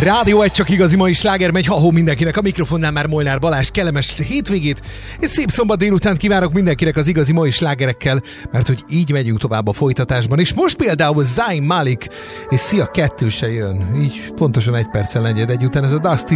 Rádió egy csak igazi mai sláger megy, ha mindenkinek. A mikrofonnál már Molnár Balázs, kellemes hétvégét, és szép szombat délutánt kívánok mindenkinek az igazi mai slágerekkel, mert hogy így megyünk tovább a folytatásban. És most például Zayn Malik és Sia 2 se jön. Így pontosan 1 perccel 4 után ez a Dusty